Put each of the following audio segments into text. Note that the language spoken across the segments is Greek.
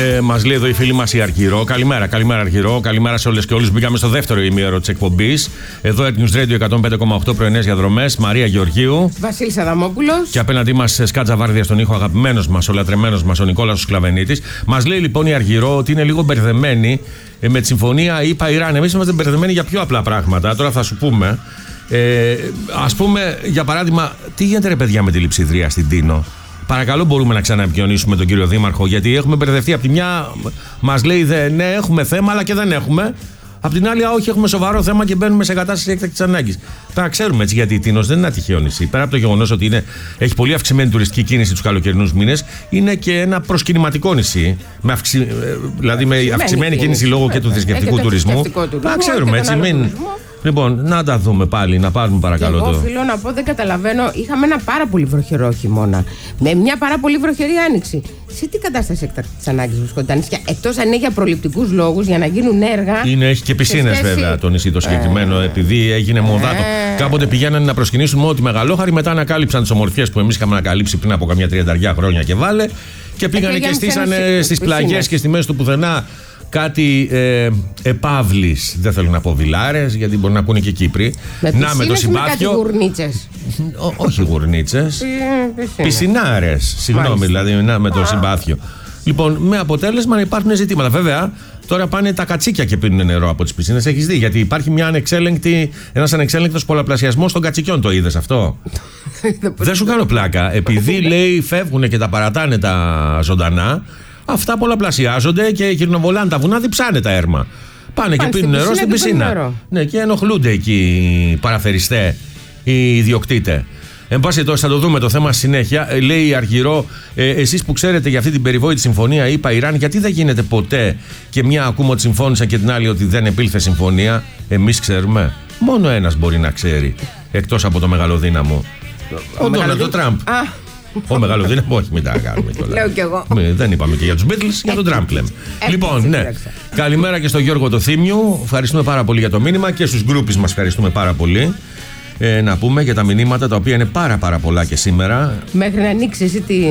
Μας λέει εδώ η φίλη μας η Αργυρό. Καλημέρα Αργυρό. Καλημέρα σε όλες και όλους. Μπήκαμε στο δεύτερο ημίωρο της εκπομπής. Εδώ News Radio 105,8 πρωινές διαδρομές. Μαρία Γεωργίου. Βασίλης Αδαμόπουλος. Και απέναντί μας Σκάτζα Βάρδια στον ήχο, αγαπημένος μας, ο λατρεμένος μας, ο Νικόλας ο Σκλαβενίτης. Μας λέει λοιπόν η Αργυρό ότι είναι λίγο μπερδεμένη με τη συμφωνία ΗΠΑ-Ιράν. Εμείς είμαστε μπερδεμένοι για πιο απλά πράγματα. Τώρα θα σου πούμε. Ας πούμε, για παράδειγμα, τι γίνεται ρε παιδιά με τη λειψιδρία στην Τίνο. Παρακαλώ, μπορούμε να ξαναεπικοινωνήσουμε τον κύριο Δήμαρχο, γιατί έχουμε μπερδευτεί. Από τη μια μας λέει ναι, έχουμε θέμα, αλλά και δεν έχουμε. Απ' την άλλη, όχι, έχουμε σοβαρό θέμα και μπαίνουμε σε κατάσταση έκτακτης ανάγκης. Θα ξέρουμε έτσι, γιατί η Τίνος δεν είναι ένα τυχαίο νησί. Πέρα από το γεγονός ότι έχει πολύ αυξημένη τουριστική κίνηση τους καλοκαιρινούς μήνες, είναι και ένα προσκυνηματικό νησί. Δηλαδή με αυξημένη κίνηση λόγω και του θρησκευτικού τουρισμού. Θα ξέρουμε έτσι, Λοιπόν, να τα δούμε πάλι, να πάρουμε παρακαλώ εγώ οφείλω να πω, δεν καταλαβαίνω. Είχαμε ένα πάρα πολύ βροχερό χειμώνα. Με μια πάρα πολύ βροχερή άνοιξη. Σε τι κατάσταση έκτακτης ανάγκης βρίσκονται τα νησιά? Εκτός αν είναι για προληπτικούς λόγους, για να γίνουν έργα. Έχει και πισίνες βέβαια το νησί το συγκεκριμένο, επειδή έγινε μοδάτο. Κάποτε πηγαίνανε να προσκυνήσουν μόνο τη Μεγαλόχαρη, μετά ανακάλυψαν τις ομορφιές που εμείς είχαμε ανακαλύψει πριν από καμιά 30 χρόνια και βάλε. Και πήγανε και στήσανε στις πλαγιές και στη μέση του πουθενά. Κάτι επαύλης, δεν θέλω να πω βιλάρες, γιατί μπορεί να πούνε και Κύπροι. Με το συμπάθειο. Κάτι γουρνίτσες. Όχι γουρνίτσες. Πισινάρες. Συγγνώμη, δηλαδή με το συμπάθειο. Λοιπόν, με αποτέλεσμα να υπάρχουν ζητήματα. Βέβαια, τώρα πάνε τα κατσίκια και πίνουν νερό από τις πισίνες. Έχεις δει, γιατί υπάρχει ένας ανεξέλεγκτος πολλαπλασιασμός των κατσικιών. Το είδες αυτό? Δεν σου κάνω πλάκα. Επειδή λέει φεύγουν και τα παρατάνε τα ζωντανά. Αυτά πολλαπλασιάζονται και γυρνοβολάνε τα βουνά, διψάνε τα έρμα. Πάνε και πίνουν νερό στην πισίνα. Ναι, και ενοχλούνται εκεί οι παραθεριστές, οι ιδιοκτήτες. Εν πάση περιπτώσει, θα το δούμε το θέμα συνέχεια. Λέει η Αργυρό, εσείς που ξέρετε για αυτή την περιβόητη συμφωνία ΗΠΑ-Ιράν, γιατί δεν γίνεται ποτέ και μια ακούμε ότι συμφώνησαν και την άλλη ότι δεν επήλθε συμφωνία? Εμείς ξέρουμε. Μόνο ένας μπορεί να ξέρει, εκτός από το μεγαλοδύναμο. Ο Ντόναλντ Τραμπ. Ο μεγαλοδύναμο, όχι, μην τα κάνουμε κιόλας. Λέω κι εγώ. Δεν είπαμε και για τους Beatles, για τον Τραμπ λέμε. Λοιπόν, ναι. Καλημέρα και στον Γιώργο το Θήμιου. Ευχαριστούμε πάρα πολύ για το μήνυμα και στους γκρούπις μας ευχαριστούμε πάρα πολύ. Να πούμε για τα μηνύματα τα οποία είναι πάρα πολλά και σήμερα. Μέχρι να ανοίξει εσύ τη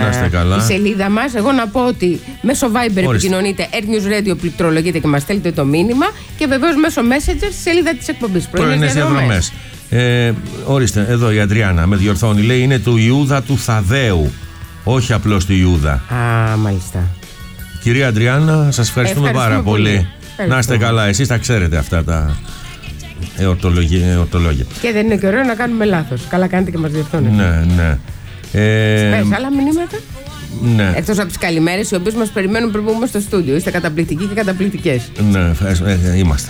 σελίδα μας, εγώ να πω ότι μέσω Viber επικοινωνείτε, News Radio πληκτρολογείτε και μας στέλνετε το μήνυμα, και βεβαίως μέσω Messenger στη σελίδα της εκπομπής. Πρωινές διαδρομές. Ορίστε, εδώ η Αντριάννα με διορθώνει, λέει είναι του Ιούδα του Θαδέου, όχι απλώς του Ιούδα. Α, μάλιστα. Κυρία Αντριάννα, σας ευχαριστούμε πάρα πολύ. Να είστε καλά, εσείς τα ξέρετε αυτά τα εορτολόγια. Και δεν είναι και ωραίο να κάνουμε λάθος. Καλά κάνετε και μας διορθώνετε. Ναι. Πες άλλα μηνύματα. Ναι. Εκτός από τις καλημέρες, οι οποίες μας περιμένουν πριν μπούμε στο στούντιο. Είστε καταπληκτικοί και καταπληκτικές. Ναι, είμαστε.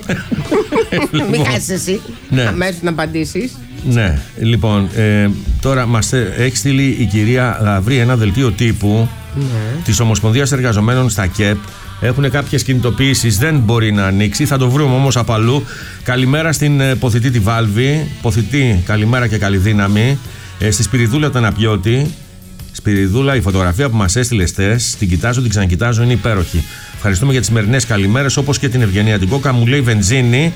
Μην χάσεις εσύ αμέσως να απαντήσεις. Ναι, λοιπόν, τώρα μας έχει στείλει η κυρία Γαβρή ένα δελτίο τύπου της Ομοσπονδίας Εργαζομένων στα ΚΕΠ. Έχουν κάποιες κινητοποιήσεις, δεν μπορεί να ανοίξει, θα το βρούμε όμως από αλλού. Καλημέρα στην Ποθητή τη Βάλβη. Ποθητή, καλημέρα και καλή δύναμη. Στη Σπυριδούλα τον Αναπιώτη. Σπυριδούλα, η φωτογραφία που μας έστειλε χθες, την κοιτάζω, την ξανακοιτάζω, είναι υπέροχη. Ευχαριστούμε για τις σημερινές καλημέρες, όπως και την Ευγενία την Κόκα. Μου λέει βενζίνη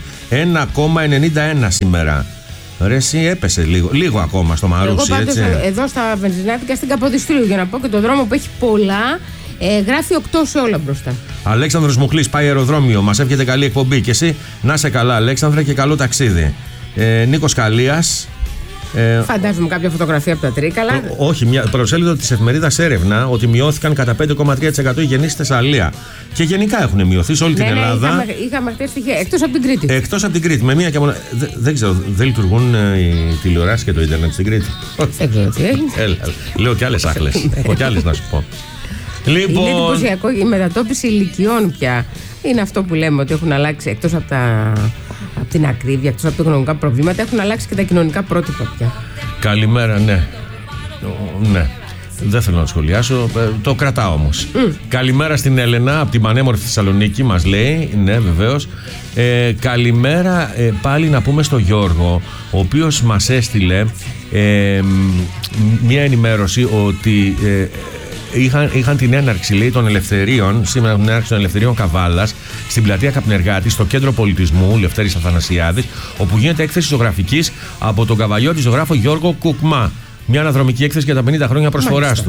1,91 σήμερα. Ρε, εσύ έπεσε λίγο ακόμα στο Μαρούσι, εγώ έτσι. Εδώ στα βενζινάδικα στην Καποδιστρίου, για να πω και το δρόμο που έχει πολλά, γράφει 8 σε όλα μπροστά. Αλέξανδρος Μουχλής πάει αεροδρόμιο, μας εύχεται καλή εκπομπή. Και εσύ να είσαι καλά, Αλέξανδρε, και καλό ταξίδι. Νίκος Καλίας. Φαντάζομαι κάποια φωτογραφία από τα Τρίκαλα. Όχι, μια προσέλιδο της εφημερίδας έρευνα ότι μειώθηκαν κατά 5,3% οι γεννήσεις στη Θεσσαλία. Και γενικά έχουν μειωθεί σε όλη την Ελλάδα. Είχαμε χτες στοιχεία. Εκτός από την Κρήτη. Εκτός από την Κρήτη. Με μία και μόνο. Δεν ξέρω, δεν λειτουργούν οι τηλεοράσεις και το ίντερνετ στην Κρήτη? Δεν ξέρω τι έγινε. Λέω κι άλλες άχλες. Έχω κι άλλες να σου πω. Λοιπόν... Είναι εντυπωσιακό η μετατόπιση ηλικιών πια. Είναι αυτό που λέμε, ότι έχουν αλλάξει εκτός από την ακρίβεια, εκτός από τα οικονομικά προβλήματα, έχουν αλλάξει και τα κοινωνικά πρότυπα πια. Καλημέρα, ναι. Δεν θέλω να σχολιάσω, το κρατάω όμως. Καλημέρα στην Έλενα από την πανέμορφη Θεσσαλονίκη, μας λέει. Ναι, βεβαίως. Καλημέρα πάλι να πούμε στο Γιώργο, ο οποίος μας έστειλε μια ενημέρωση ότι είχαν την έναρξη, λέει, των ελευθερίων, σήμερα την έναρξη των ελευθερίων Καβάλας στην πλατεία Καπνεργάτη, στο κέντρο πολιτισμού Λευτέρης Αθανασιάδης, όπου γίνεται έκθεση ζωγραφικής από τον καβαλιώτη ζωγράφο Γιώργο Κουκμά. Μια αναδρομική έκθεση για τα 50 χρόνια προσφοράς του.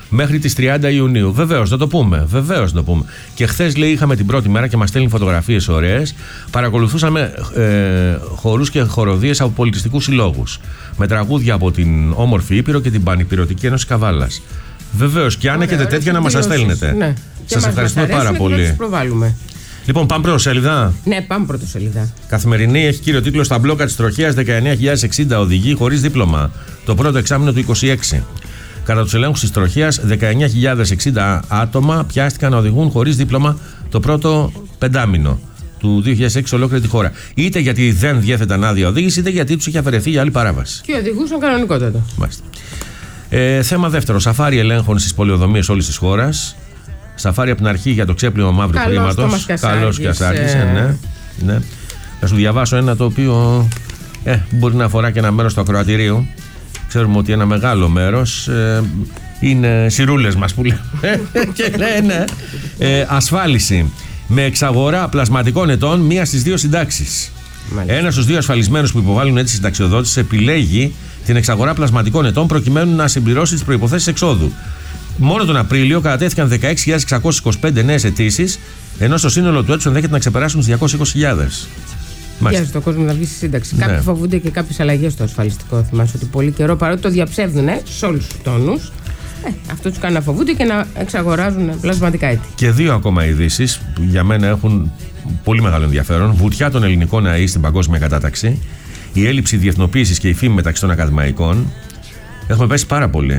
μέχρι τις 30 Ιουνίου. Βεβαίως, θα το πούμε. Και χθες, λέει, είχαμε την πρώτη μέρα και μας στέλνει φωτογραφίες ωραίες. Παρακολουθούσαμε χορούς και χοροδίες από πολιτιστικούς συλλόγους. Με τραγούδια από την Όμορφη Ήπειρο και την Πανηπειρωτική Ένωση Καβάλας. Βεβαίως, και αν έχετε τέτοια να μας τα στέλνετε. Ναι. Σας ευχαριστούμε πάρα πολύ. Λοιπόν, πάμε πρωτοσέλιδα. Ναι, πάμε πρωτοσέλιδα. Καθημερινή έχει κύριο τίτλο «Στα μπλόκα της τροχέας 19.060 οδηγοί χωρίς δίπλωμα το πρώτο εξάμηνο του 26». Κατά τους ελέγχους της τροχέας, 19.060 άτομα πιάστηκαν να οδηγούν χωρίς δίπλωμα το πρώτο πεντάμηνο του 2006 ολόκληρη τη χώρα. Είτε γιατί δεν διέθεταν άδεια οδήγηση, είτε γιατί τους είχε αφαιρεθεί για άλλη παράβαση. Και οδηγούσαν κανονικότατα. Θέμα δεύτερο. Σαφάρι ελέγχων στις πολεοδομίες όλης της χώρας. Σαφάρι από την αρχή για το ξέπλυμα μαύρου χρήματος. Καλός και άρχισε, ναι. Θα σου διαβάσω ένα το οποίο μπορεί να αφορά και ένα μέρος του ακροατηρίου. Ξέρουμε ότι ένα μεγάλο μέρος είναι σιρούλες μας που λέμε. Και ναι. Ασφάλιση. Με εξαγορά πλασματικών ετών μία στις δύο συντάξεις. Ένας στους δύο ασφαλισμένους που υποβάλλουν έτσι συνταξιοδότηση επιλέγει την εξαγορά πλασματικών ετών προκειμένου να συμπληρώσει τις προϋποθέσεις εξόδου. Μόνο τον Απρίλιο κατατέθηκαν 16.625 νέες αιτήσεις, ενώ στο σύνολο του έτους ενδέχεται να ξεπεράσουν τις 220.000. Βιάζει τον κόσμο να βγει στη σύνταξη. Ναι. Κάποιοι φοβούνται και κάποιες αλλαγές στο ασφαλιστικό. Θυμάσαι ότι πολύ καιρό, παρότι το διαψεύδουν σε όλους τους τόνους, αυτό τους κάνει να φοβούνται και να εξαγοράζουν πλασματικά έτη. Και δύο ακόμα ειδήσεις που για μένα έχουν πολύ μεγάλο ενδιαφέρον. Βουτιά των ελληνικών ΑΕΗ στην παγκόσμια κατάταξη. Η έλλειψη διεθνοποίησης και η φήμη μεταξύ των ακαδημαϊκών. Έχουμε πέσει πάρα πολύ.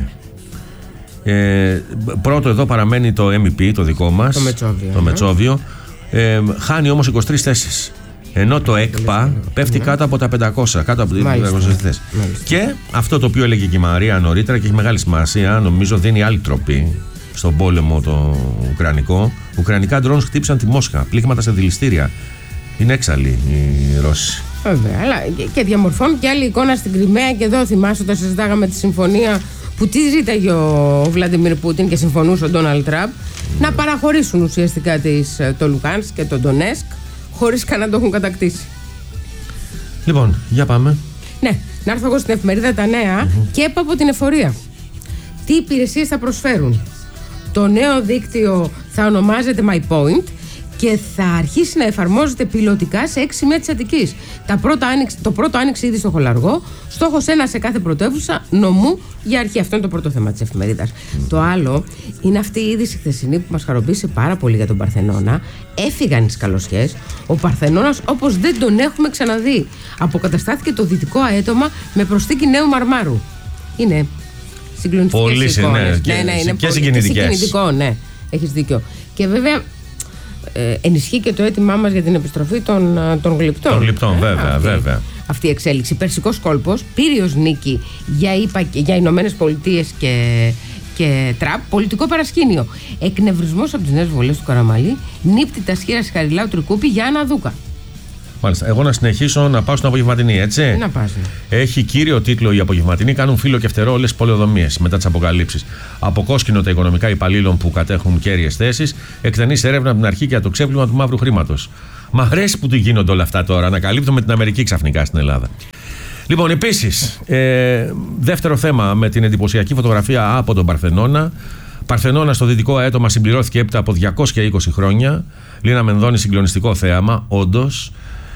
Πρώτο εδώ παραμένει το MEP, το δικό μας. Το Μετσόβιο. Χάνει όμως 23 θέσεις. Ενώ το ΕΚΠΑ πέφτει κάτω από τα 500, κάτω από τις 500 θέσεις. Και αυτό το οποίο έλεγε και η Μαρία νωρίτερα και έχει μεγάλη σημασία, νομίζω δίνει άλλη τροπή στον πόλεμο το Ουκρανικό. Ουκρανικά ντρόουν χτύπησαν τη Μόσχα, πλήγματα σε δηληστήρια. Είναι έξαλλοι οι Ρώσοι. Βέβαια, αλλά και διαμορφώνουν και άλλη εικόνα στην Κριμαία. Και εδώ θυμάσαι όταν συζητάγαμε τη συμφωνία που τι ζήταγε ο Βλαντιμίρ Πούτιν και συμφωνούσε ο Ντόναλντ Τραμπ, να παραχωρήσουν ουσιαστικά το Λουκάνσκ και το Ντονέσκ χωρίς καν να το έχουν κατακτήσει. Λοιπόν, για πάμε. Ναι, να έρθω εγώ στην εφημερίδα Τα Νέα και έπα από την εφορία. Τι υπηρεσίες θα προσφέρουν. Το νέο δίκτυο θα ονομάζεται My Point και θα αρχίσει να εφαρμόζεται πιλωτικά σε 6 σημεία της Αττικής. Το πρώτο άνοιξε ήδη στο Χολαργό, στόχος ένα σε κάθε πρωτεύουσα, νομού για αρχή. Αυτό είναι το πρώτο θέμα της εφημερίδας. Το άλλο είναι αυτή η είδηση χθεσινή που μας χαροποίησε πάρα πολύ για τον Παρθενώνα. Έφυγαν οι σκαλωσιές. Ο Παρθενώνας όπως δεν τον έχουμε ξαναδεί. Αποκαταστάθηκε το δυτικό αέτομα με προσθήκη νέου μαρμάρου. Είναι συγκλονιστικές εικόνες. Ναι, και συγκινητικές. Συγκινητικό, ναι, έχεις δίκιο. Και βέβαια ενισχύει και το αίτημά μας για την επιστροφή των γλυπτών. Των γλυπτών, βέβαια. Αυτή η εξέλιξη. Περσικός κόλπος, πύριος νίκη για Ηνωμένες Πολιτείες και Τραμπ, πολιτικό παρασκήνιο. Εκνευρισμός από τις νέες βολές του Καραμαλή, νύπτητα σχήρας Χαριλάου Τρικούπη για Άννα Δούκα. Μάλιστα. Εγώ να συνεχίσω να πάω στην απογευματινή, έτσι. Να πας. Έχει κύριο τίτλο οι απογευματινοί κάνουν φύλλο και φτερό όλες τις πολεοδομίες μετά τις αποκαλύψεις. Αποκόσκινο τα οικονομικά υπαλλήλων που κατέχουν κέρυες θέσεις. Εκτενής έρευνα από την αρχή για το ξέπλυμα του μαύρου χρήματος. Μ' αρέσει που του γίνονται όλα αυτά τώρα. Ανακαλύπτουμε την Αμερική ξαφνικά στην Ελλάδα. Λοιπόν, επίσης, δεύτερο θέμα με την εντυπωσιακή φωτογραφία από τον Παρθενώνα. Παρθενώνα στο δυτικό αέτομα συμπληρώθηκε έπειτα από 220 χρόνια. Λίνα Μενδώνη, συγκλονιστικό θέαμα, όντως.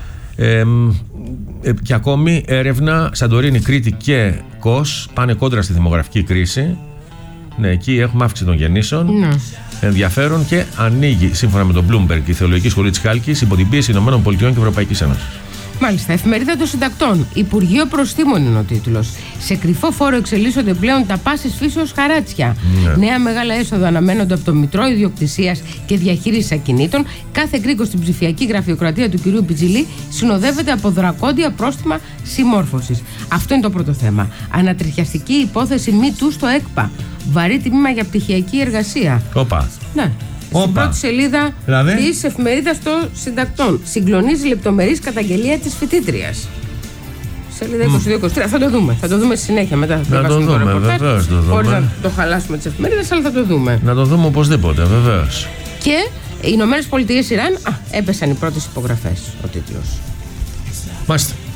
Και ακόμη έρευνα Σαντορίνη, Κρήτη και Κος πάνε κόντρα στη δημογραφική κρίση. Ναι, εκεί έχουμε αύξηση των γεννήσεων. Ενδιαφέρον και ανοίγει, σύμφωνα με τον Bloomberg, η Θεολογική Σχολή της Χάλκης υπό την πίεση ΗΠΑ και Ευρωπαϊκής Ένωσης. Μάλιστα, εφημερίδα των συντακτών. Υπουργείο Προστήμων είναι ο τίτλος. Σε κρυφό φόρο εξελίσσονται πλέον τα πάσης φύσεως χαράτσια. Νέα μεγάλα έσοδα αναμένονται από το Μητρό Ιδιοκτησίας και Διαχείρισης Ακινήτων. Κάθε κρίκο στην ψηφιακή γραφειοκρατία του κυρίου Πιτζηλή συνοδεύεται από δρακόντια πρόστιμα συμμόρφωσης. Αυτό είναι το πρώτο θέμα. Ανατριχιαστική υπόθεση MeToo στο ΕΚΠΑ. Βαρύ τιμήμα για πτυχιακή εργασία. Όπα. Ναι. Στην πρώτη σελίδα της εφημερίδας των συντακτών. Συγκλονίζει λεπτομερής καταγγελία της φοιτήτριας. Σελίδα 22-23. Θα το δούμε. Θα το δούμε στη συνέχεια μετά. Να το δούμε, βεβαίως. Χωρίς να το χαλάσουμε τις εφημερίδες, αλλά θα το δούμε. Να το δούμε οπωσδήποτε, βεβαίως. Και οι Ηνωμένες Πολιτείες Ιράν έπεσαν οι πρώτες υπογραφές, ο τίτλος. Μάλιστα.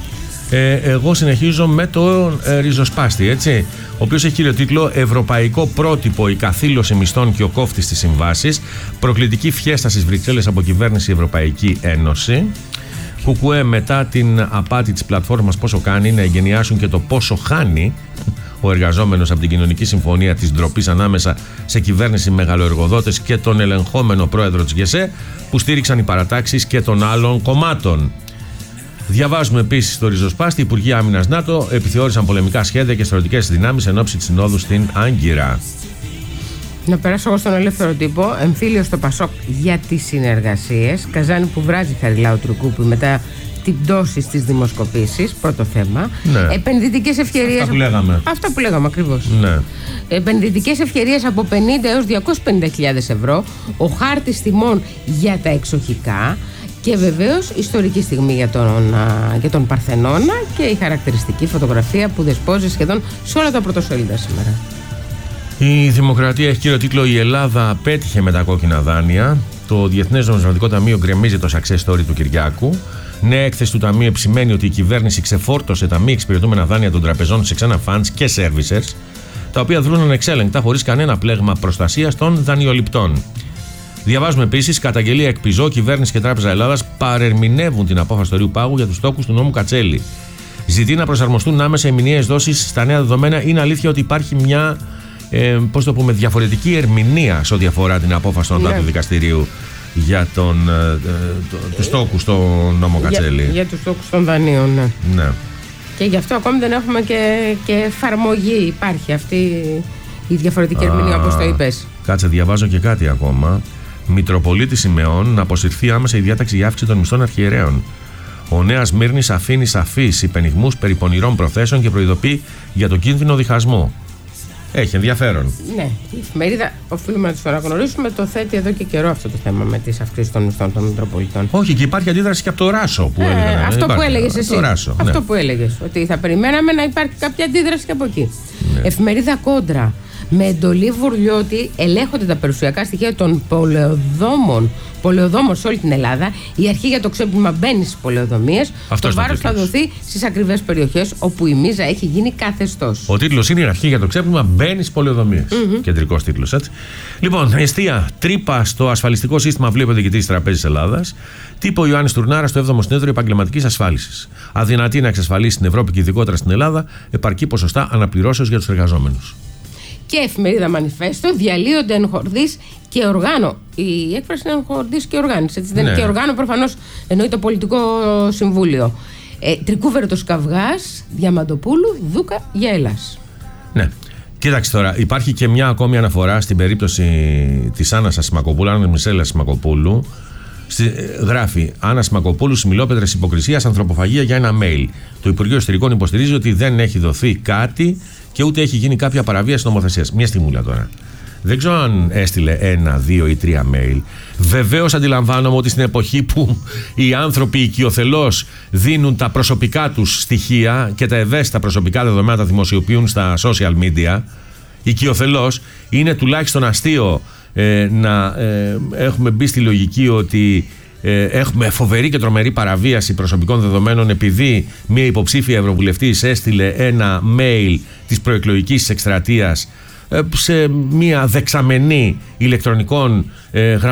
Εγώ συνεχίζω με τον ριζοσπάστη, έτσι, ο οποίος έχει κύριο τίτλο «Ευρωπαϊκό πρότυπο, η καθήλωση μισθών και ο κόφτης της συμβάσης. Προκλητική φιέστα στις Βρυξέλλες από κυβέρνηση Ευρωπαϊκή Ένωση». Κουκουέ, μετά την απάτη της πλατφόρμας Πόσο Κάνει να εγκαινιάσουν και το πόσο χάνει ο εργαζόμενος από την κοινωνική συμφωνία της ντροπής ανάμεσα σε κυβέρνηση, μεγαλοεργοδότες και τον ελεγχόμενο πρόεδρο της ΓΕΣΕ, που στήριξαν οι παρατάξεις και των άλλων κομμάτων. Διαβάζουμε επίσης στο ριζοσπάστη: οι Υπουργοί Άμυνας ΝΑΤΟ επιθεώρησαν πολεμικά σχέδια και στρατιωτικές δυνάμεις εν ώψη της συνόδου στην Άγκυρα. Να περάσω εγώ στον ελεύθερο τύπο. Εμφύλιο στο Πασόκ για τις συνεργασίες. Καζάνι που βράζει Χαριλάου Τρικούπη μετά την πτώση στις δημοσκοπήσεις. Πρώτο θέμα. Ναι. Επενδυτικές ευκαιρίες. Αυτά που λέγαμε ακριβώς. Ναι. Επενδυτικές ευκαιρίες από 50 έως 250.000 ευρώ. Ο χάρτης τιμών για τα εξοχικά. Και βεβαίως ιστορική στιγμή για τον Παρθενώνα και η χαρακτηριστική φωτογραφία που δεσπόζει σχεδόν σε όλα τα πρωτοσέλιδα σήμερα. Η Δημοκρατία έχει κύριο τίτλο «Η Ελλάδα πέτυχε με τα κόκκινα δάνεια». Το Διεθνές Νομισματικό Ταμείο γκρεμίζει το success story του Κυριάκου. Νέα έκθεση του Ταμείου επισημαίνει ότι η κυβέρνηση ξεφόρτωσε τα μη εξυπηρετούμενα δάνεια των τραπεζών σε ξένα funds και servicers, τα οποία δρούν ανεξέλεγκτα χωρίς κανένα πλέγμα προστασίας των δανειοληπτών. Διαβάζουμε επίσης: καταγγελία εκ Πιζό, κυβέρνηση και Τράπεζα Ελλάδας παρερμηνεύουν την απόφαση του Ρείου Πάγου για τους στόχους του νόμου Κατσέλη. Ζητεί να προσαρμοστούν άμεσα οι μηνιαίες δόσεις στα νέα δεδομένα. Είναι αλήθεια ότι υπάρχει μια διαφορετική ερμηνεία σε ό,τι αφορά την απόφαση του Ανώτατου Δικαστηρίου για τους στόχους στο νόμο Κατσέλη. Για τους στόχους των δανείων, ναι. Και γι' αυτό ακόμη δεν έχουμε και εφαρμογή. Υπάρχει αυτή η διαφορετική ερμηνεία, όπως το είπες. Κάτσε, διαβάζω και κάτι ακόμα. Μητροπολίτη Σιμεών να αποσυρθεί άμεσα η διάταξη για αύξηση των μισθών αρχιερέων. Ο Νέας Μύρνης αφήνει σαφείς υπενιγμούς περί πονηρών προθέσεων και προειδοποιεί για το κίνδυνο διχασμού. Έχει ενδιαφέρον. Ναι, η εφημερίδα, οφείλουμε να τις αναγνωρίσουμε, το θέτει εδώ και καιρό αυτό το θέμα με τις αυξήσεις των μισθών των Μητροπολιτών. Όχι, και υπάρχει αντίδραση και από το Ράσο που έλεγε. Αυτό που έλεγες εσύ. Ράσο, αυτό που έλεγες. Ότι θα περιμέναμε να υπάρχει κάποια αντίδραση και από εκεί. Ναι. Εφημερίδα Κόντρα. Με εντολή Βουρλιώτη ελέγχονται τα περιουσιακά στοιχεία των πολεοδόμων σε όλη την Ελλάδα. Η αρχή για το ξέπλυμα μπαίνει στις πολεοδομίες. Το βάρος θα δοθεί στις ακριβές περιοχές όπου η μίζα έχει γίνει καθεστώς. Ο τίτλος είναι: η αρχή για το ξέπλυμα μπαίνει στις πολεοδομίες. Κεντρικός τίτλος, έτσι. Λοιπόν, εστία. Τρύπα στο ασφαλιστικό σύστημα, βλέπει ο διοικητής της Τραπέζης Ελλάδας. Τύπο Ιωάννης Τουρνάρα στο 7ο Συνέδριο Επαγγελματικής Ασφάλισης. Αδυνατή να εξασφαλίσει στην Ευρώπη και ειδικότερα στην Ελλάδα επαρκή ποσοστά αναπληρώσεως για τους εργαζόμενους. Και εφημερίδα Μανιφέστο, διαλύονται εν χορδής και οργάνο. Η έκφραση είναι εν χορδής και οργάνης. Έτσι, δεν είναι και οργάνο, προφανώς εννοεί το πολιτικό συμβούλιο. Τρικούβερτος καυγάς, Διαμαντοπούλου, Δούκα για Ελλάς. Ναι. Κοίταξε τώρα, υπάρχει και μια ακόμη αναφορά στην περίπτωση της Άννας Ασημακοπούλου, Άννα Μισέλα Ασημακοπούλου. Γράφει: Άννα Ασημακοπούλου, σημειλόπετρες υποκρισίας, ανθρωποφαγία για ένα mail. Το Υπουργείο Εσωτερικών υποστηρίζει ότι δεν έχει δοθεί κάτι και ούτε έχει γίνει κάποια παραβίαση νομοθεσίας. Μια στιγμούλα τώρα. Δεν ξέρω αν έστειλε 1, 2 ή 3 mail. Βεβαίως αντιλαμβάνομαι ότι στην εποχή που οι άνθρωποι οικειοθελώς δίνουν τα προσωπικά τους στοιχεία και τα ευαίσθητα προσωπικά δεδομένα τα δημοσιοποιούν στα social media, οικειοθελώς, είναι τουλάχιστον αστείο να έχουμε μπει στη λογική ότι έχουμε φοβερή και τρομερή παραβίαση προσωπικών δεδομένων επειδή μια υποψήφια ευρωβουλευτής έστειλε ένα mail της προεκλογικής εκστρατείας σε μια δεξαμενή ηλεκτρονικών